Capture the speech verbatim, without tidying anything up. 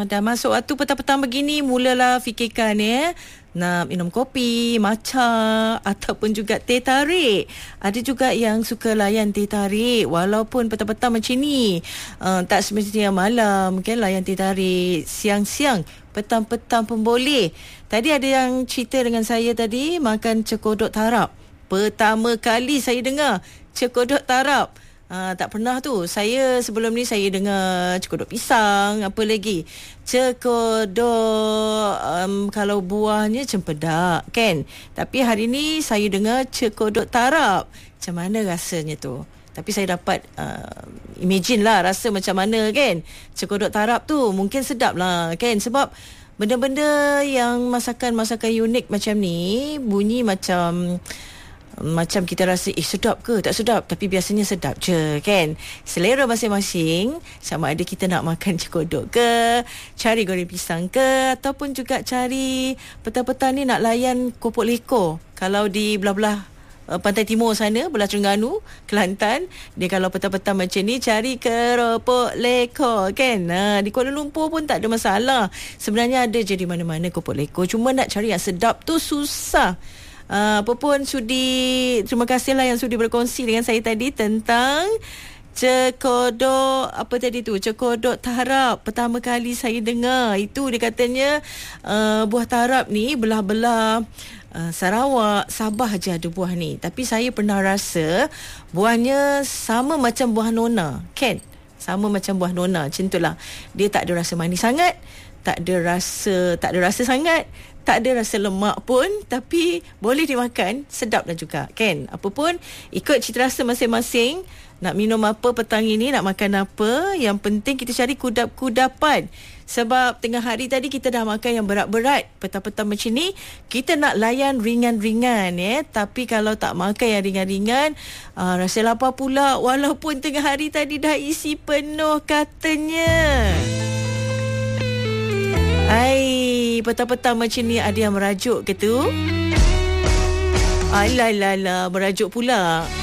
Uh, dah masuk waktu petang-petang begini, mulalah fikirkan ya, nak minum kopi, matcha ataupun juga teh tarik. Ada juga yang suka layan teh tarik walaupun petang-petang macam ni. Uh, tak semestinya malam kan layan teh tarik, siang-siang, petang-petang pun boleh. Tadi ada yang cerita dengan saya tadi makan cekodok tarap. Pertama kali saya dengar cekodok tarap. Uh, tak pernah tu. Saya sebelum ni saya dengar cekodok pisang, apa lagi? Cekodok um, kalau buahnya cempedak kan. Tapi hari ni saya dengar cekodok tarap. Macam mana rasanya tu? Tapi saya dapat uh, imagine lah rasa macam mana kan. Cekodok tarap tu mungkin sedap lah kan. Sebab benda-benda yang masakan-masakan unik macam ni bunyi macam macam kita rasa eh sedap ke tak sedap, tapi biasanya sedap je kan. Selera masing-masing, sama ada kita nak makan cekodok ke, cari goreng pisang ke, ataupun juga cari petang-petang ni nak layan kopok leko. Kalau di belah-belah uh, pantai timur sana, belah Terengganu, Kelantan, dia kalau petang-petang macam ni cari keropok leko kan. Ha, di Kuala Lumpur pun tak ada masalah. Sebenarnya ada je di mana-mana kopok leko, cuma nak cari yang sedap tu susah. Uh, apa pun sudi, terima kasihlah yang sudi berkongsi dengan saya tadi tentang cekodok, apa tadi tu, cekodok tarap. Pertama kali saya dengar itu, dia katanya uh, buah tarap ni belah-belah uh, Sarawak, Sabah je ada buah ni. Tapi saya pernah rasa buahnya sama macam buah nona kan, sama macam buah nona, macam itulah. Dia tak ada rasa manis sangat, tak ada rasa tak ada rasa sangat, tak ada rasa lemak pun, tapi boleh dimakan, sedaplah juga kan. Apa pun ikut cita rasa masing-masing. Nak minum apa petang ini, nak makan apa, yang penting kita cari kudap-kudapan. Sebab tengah hari tadi kita dah makan yang berat-berat, petang-petang macam ni kita nak layan ringan-ringan ya. Tapi kalau tak makan yang ringan-ringan, uh, rasa lapar pula walaupun tengah hari tadi dah isi penuh katanya. Ai, petang-petang macam ni ada yang merajuk ke tu? Alah, alah, alah, merajuk pula.